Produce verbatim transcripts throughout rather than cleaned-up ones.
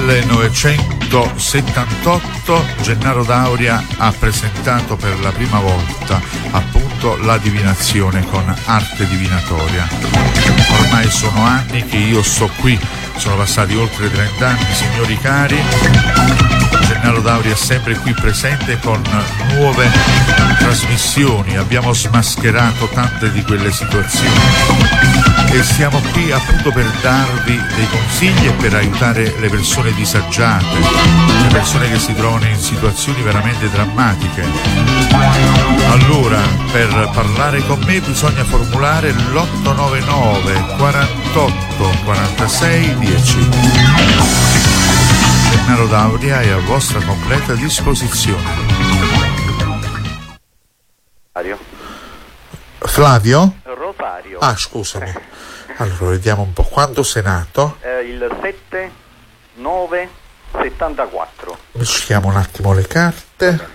millenovecentosettantotto Gennaro D'Auria ha presentato per la prima volta appunto la divinazione con arte divinatoria. Ormai sono anni che io sto qui, sono passati oltre trenta anni, signori cari. Gennaro D'Auria è sempre qui presente con nuove trasmissioni, abbiamo smascherato tante di quelle situazioni e siamo qui appunto per darvi dei consigli e per aiutare le persone disagiate, le persone che si trovano in situazioni veramente drammatiche. Allora, per parlare con me bisogna formulare l'otto nove nove quarantotto quarantasei dieci. Gennaro D'Auria è a vostra completa disposizione. Flavio? Flavio? Rosario. Ah, scusami. Allora, vediamo un po'. Quando sei nato? Eh, il sette nove settantaquattro. Mischiamo un attimo le carte.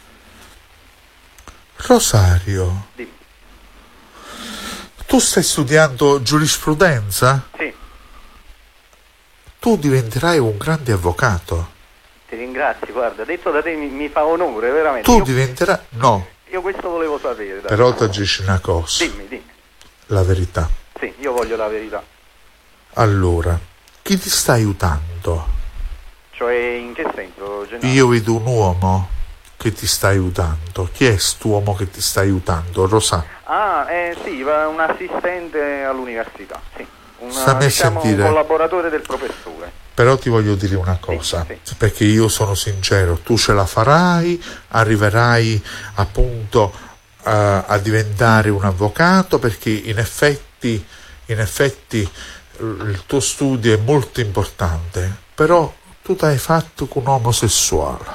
Rosario. Dimmi. Tu stai studiando giurisprudenza? Sì. Tu diventerai un grande avvocato. Ti ringrazio, guarda, detto da te mi, mi fa onore, veramente. Tu io, diventerai... No. Io questo volevo sapere. Dai. Però ti dici una cosa. Dimmi, dimmi. La verità. Sì, io voglio la verità. Allora, chi ti sta aiutando? Cioè, in che senso, Gennaro? Io vedo un uomo che ti sta aiutando. Chi è quest'uomo che ti sta aiutando? Rosa? Ah, eh sì, va un assistente all'università, sì. Una, diciamo, un collaboratore del professore. Però ti voglio dire una cosa, sì, sì. Perché io sono sincero, tu ce la farai, arriverai appunto uh, a diventare un avvocato, perché in effetti, in effetti il tuo studio è molto importante, però tu ti hai fatto con un omosessuale.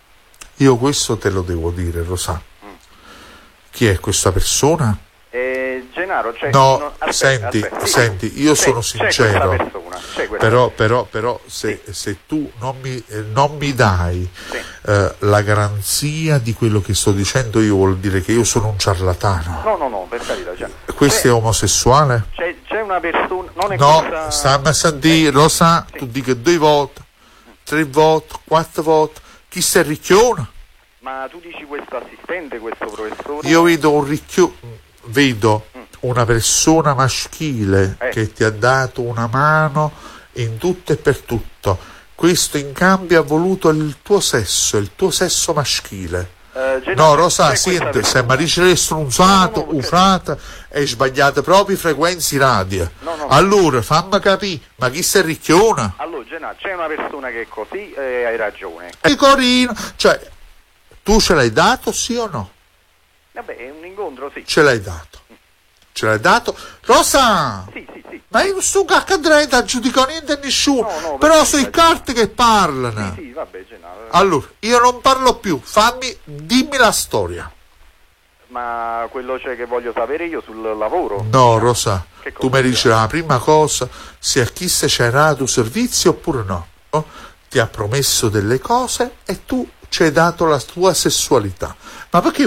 Io questo te lo devo dire, Rosa. Mm. Chi è questa persona? Eh, Gennaro, cioè, no, no aspetta, senti, aspetta, sì, senti, io c'è, sono c'è sincero, persona, però, però, però se, sì. se tu non mi, eh, non mi dai sì. eh, la garanzia di quello che sto dicendo, io vuol dire che io sono un ciarlatano. No, no, no, per carità. Cioè, questo è omosessuale? C'è, c'è una persona, non è no, cosa... stammi a sentire, eh, Rosa, sì. Tu dica due volte, tre volte, quattro volte, chi sei ricchione? Ma tu dici questo assistente, questo professore? Io vedo un ricchione, vedo mm. una persona maschile eh. che ti ha dato una mano in tutto e per tutto. Questo in cambio ha voluto il tuo sesso, il tuo sesso maschile. Uh, no, Rosa, senti, se mi dice che è strunzato, no, no, no, usata e sbagliate proprio i frequenze radio. No, no, allora, fammi capire, ma chi sei ricchiona? Allora, Gennaro, c'è una persona che è così e eh, hai ragione. E Corino, cioè, tu ce l'hai dato, sì o no? Vabbè, è un incontro, sì. Ce l'hai dato. Ce l'hai dato? Rosa! Sì, sì, sì. Ma io non sto cacca dritta a giudicare niente a nessuno. No, no, però sono i carte che parlano. Sì, sì, vabbè, Gennaro. Allora, io non parlo più. Fammi, dimmi la storia. Ma quello c'è che voglio sapere io sul lavoro? No, Rosa, tu mi dici la prima cosa, se a chi se c'era tu servizio oppure no. no? Ti ha promesso delle cose e tu ci hai dato la tua sessualità. Ma perché